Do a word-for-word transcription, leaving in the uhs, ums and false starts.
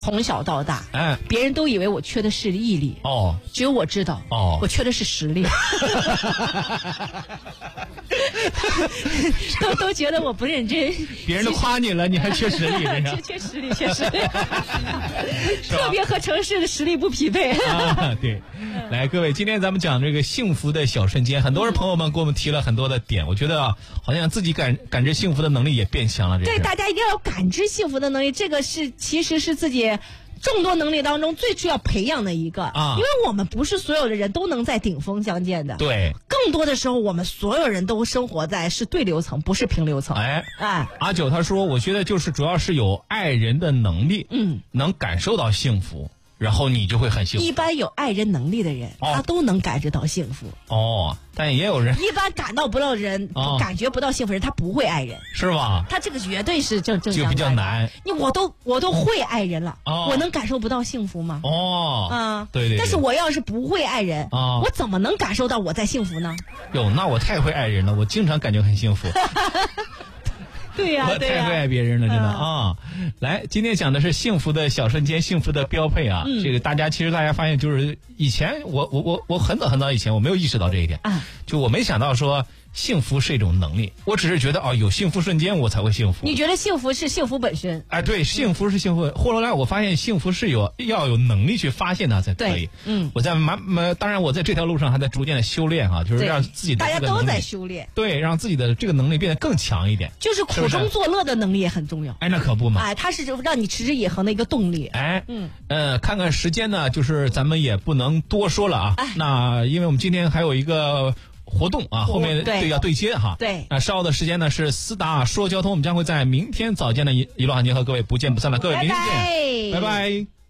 从小到大， 哎， 别人都以为我缺的是毅力， 哦， 只有我知道， 哦， 我缺的是实力。都都觉得我不认真， 别人都夸你了，你还缺实力， 缺缺实力，缺实力，特别和城市的实力不匹配。 啊，对，来，各位，今天咱们讲这个幸福的小瞬间，很多人朋友们给我们提了很多的点，我觉得啊，好像自己感感知幸福的能力也变强了。这对，大家一定要有感知幸福的能力，这个是其实是自己众多能力当中最需要培养的一个啊，因为我们不是所有的人都能在顶峰相见的， 对， 更多的时候我们所有人都生活在是对流层，不是平流层。 哎哎， 阿九他说，我觉得就是主要是有爱人的能力， 嗯， 能感受到幸福。然后你就会很幸福。 一般有爱人能力的人， 哦、 他都能感知到幸福。 哦，但也有人一般感到不到人、哦、感觉不到幸福人，他不会爱人， 是吧？ 他这个绝对是正正就比较难。 你我都我都会爱人了， 哦、 我能感受不到幸福吗？ 哦， 啊， 对 对, 对。 但是我要是不会爱人， 哦、 我怎么能感受到我在幸福呢？ 哟，那我太会爱人了，我经常感觉很幸福。 对呀、啊， 我太会爱别人了，真的啊！来，今天讲的是幸福的小瞬间，幸福的标配啊！ 嗯、 这个大家其实大家发现，就是以前我我我我很早很早以前我没有意识到这一点啊， 就我没想到说幸福是一种能力，我只是觉得哦，有幸福瞬间我才会幸福。 你觉得幸福是幸福本身？ 哎，对，幸福是幸福。后来我发现幸福是有要有能力去发现它才可以。 嗯， 我在慢慢，当然我在这条路上还在逐渐的修炼啊，就是让自己的大家都在修炼， 对，让自己的这个能力变得更强一点。 就是苦中作乐的能力也很重要。 哎，那可不嘛！ 哎，它是让你持之以恒的一个动力。 哎， 嗯， 呃，看看时间呢，就是咱们也不能多说了啊。 哎、 那因为我们今天还有一个活动啊，后面对要对接哈。 对， 那稍后的时间呢是思达说交通，我们将会在明天早间的一一路航行和各位不见不散了。各位，明天见，拜拜。拜拜。